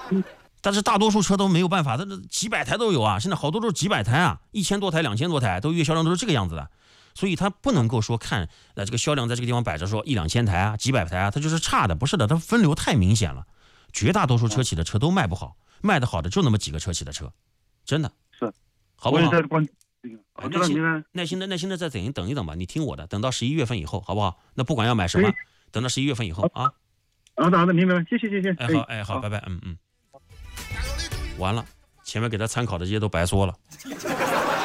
但是大多数车都没有办法，它这几百台都有啊，现在好多都是几百台啊，1000多台、2000多台，都月销量都是这个样子的。所以它不能够说看这个销量在这个地方摆着说1-2000台啊、几百台啊，它就是差的，不是的，它分流太明显了。绝大多数车企的车都卖不好，卖的好的就那么几个车企的车，真的是， 好不好？ 耐心的再等一等吧，你听我的，等到11月份以后，好不好？那不管要买什么，等到11月份以后啊。 好的，明白了，谢谢。 好，拜拜，完了，前面给他参考的这些都白说了。